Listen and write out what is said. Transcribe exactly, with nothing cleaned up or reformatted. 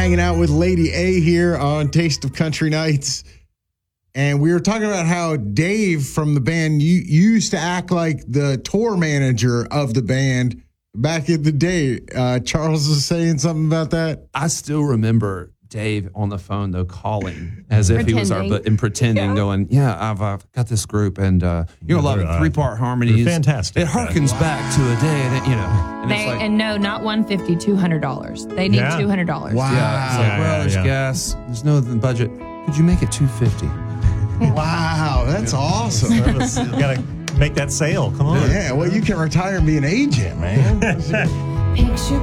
hanging out with Lady A here on Taste of Country Nights. And we were talking about how Dave from the band you, used to act like the tour manager of the band back in the day. Uh, Charles was saying something about that. I still remember Dave on the phone, though, calling as if he was our, but and pretending, yeah. going, yeah, I've uh, got this group, and uh, you know, a lot of three-part harmonies. Fantastic. It harkens wow. back to a day, that, you know. And, they, like, and no, not one hundred fifty dollars, two hundred dollars. They need yeah. two hundred dollars. Wow. Yeah, it's like, yeah, well, yeah, there's yeah. gas. There's no budget. Could you make it two hundred fifty dollars? Wow, that's awesome. You got to make that sale. Come on. Yeah, well, you can retire and be an agent, man. Picture